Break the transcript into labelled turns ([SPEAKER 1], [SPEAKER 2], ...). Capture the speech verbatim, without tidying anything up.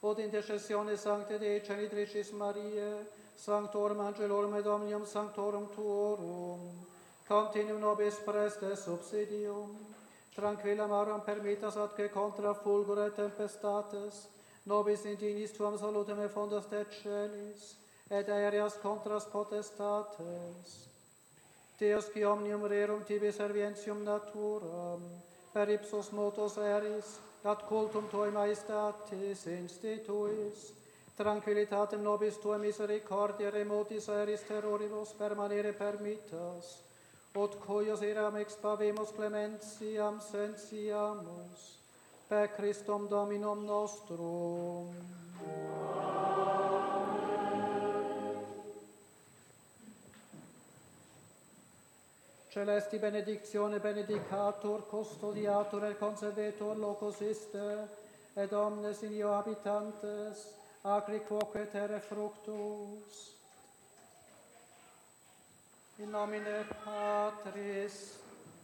[SPEAKER 1] od intercessione Sancte Dei Genitricis Mariae, Sanctorum Angelorum et Omnium Sanctorum Tuorum, continuum nobis preste subsidium, tranquilla marum permittas atque contra fulgore tempestates, nobis indinis tuam salutem effundas de celis, et aereas contras potestates. Deus qui omnium rerum tibi servientium naturam, per ipsos motos eris, ad cultum tuae maestatis instituis, tranquillitatem nobis tuae misericordiae remotis aeris terroribus permanere permittas, ut cuius eram expavemus clementiam sentiamus, per Christum Dominum nostrum. Celesti benedictione benedicatur, custodiatur et conservetur locus iste, et omnes in io habitantes, agri quoque terre fructus. In nomine Patris